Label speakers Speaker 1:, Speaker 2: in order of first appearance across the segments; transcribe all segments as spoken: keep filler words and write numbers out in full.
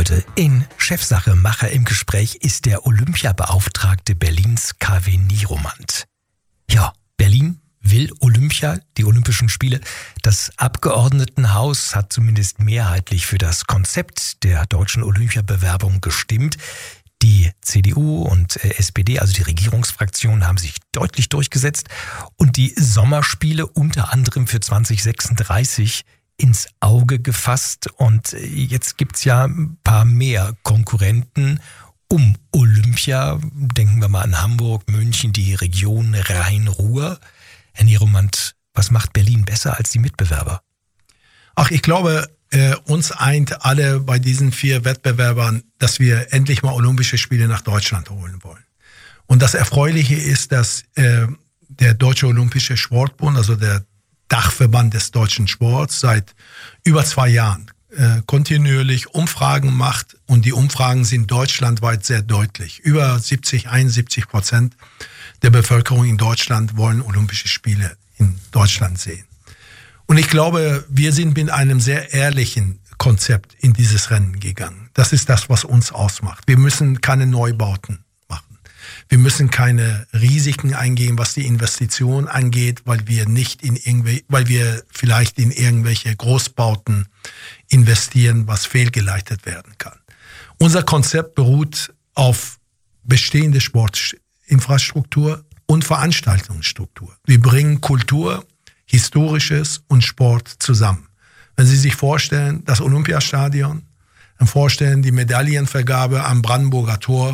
Speaker 1: Heute in Chefsache Macher im Gespräch ist der Olympiabeauftragte Berlins K W Nieromant. Ja, Berlin will Olympia, die Olympischen Spiele. Das Abgeordnetenhaus hat zumindest mehrheitlich für das Konzept der deutschen Olympiabewerbung gestimmt. Die C D U und S P D, also die Regierungsfraktionen, haben sich deutlich durchgesetzt und die Sommerspiele unter anderem für zwanzig sechsunddreißig ins Auge gefasst. Und jetzt gibt's ja ein paar mehr Konkurrenten um Olympia. Denken wir mal an Hamburg, München, die Region Rhein-Ruhr. Herr Nieromant, was macht Berlin besser als die Mitbewerber?
Speaker 2: Ach, ich glaube, äh, uns eint alle bei diesen vier Wettbewerbern, dass wir endlich mal Olympische Spiele nach Deutschland holen wollen. Und das Erfreuliche ist, dass äh, der Deutsche Olympische Sportbund, also der Dachverband des deutschen Sports, seit über zwei Jahren äh, kontinuierlich Umfragen macht. Und die Umfragen sind deutschlandweit sehr deutlich. Über siebzig, einundsiebzig Prozent der Bevölkerung in Deutschland wollen Olympische Spiele in Deutschland sehen. Und ich glaube, wir sind mit einem sehr ehrlichen Konzept in dieses Rennen gegangen. Das ist das, was uns ausmacht. Wir müssen keine Neubauten machen. Wir müssen keine Risiken eingehen, was die Investition angeht, weil wir nicht in irgendwelche, weil wir vielleicht in irgendwelche Großbauten investieren, was fehlgeleitet werden kann. Unser Konzept beruht auf bestehende Sportinfrastruktur und Veranstaltungsstruktur. Wir bringen Kultur, Historisches und Sport zusammen. Wenn Sie sich vorstellen, das Olympiastadion, dann vorstellen die Medaillenvergabe am Brandenburger Tor,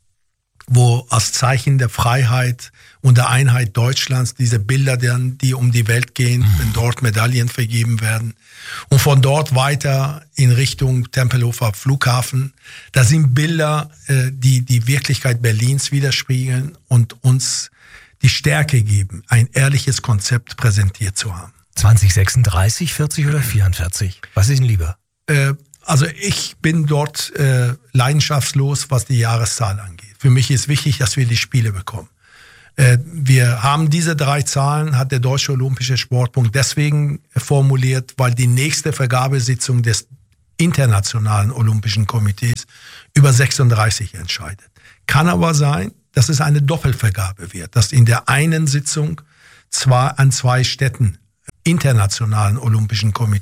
Speaker 2: wo als Zeichen der Freiheit und der Einheit Deutschlands diese Bilder, die um die Welt gehen, mhm. wenn dort Medaillen vergeben werden. Und von dort weiter in Richtung Tempelhofer Flughafen. Das sind Bilder, die die Wirklichkeit Berlins widerspiegeln und uns die Stärke geben, ein ehrliches Konzept präsentiert zu haben.
Speaker 1: zwanzig sechsunddreißig, vierzig oder vierundvierzig? Was ist Ihnen lieber?
Speaker 2: Äh, also ich bin dort äh, leidenschaftslos, was die Jahreszahl angeht. Für mich ist wichtig, dass wir die Spiele bekommen. Äh, wir haben diese drei Zahlen, hat der Deutsche Olympische Sportbund deswegen formuliert, weil die nächste Vergabesitzung des Internationalen Olympischen Komitees über sechsunddreißig entscheidet. Kann aber sein, dass es eine Doppelvergabe wird, dass in der einen Sitzung zwar an zwei Städten Internationalen Olympischen Komitees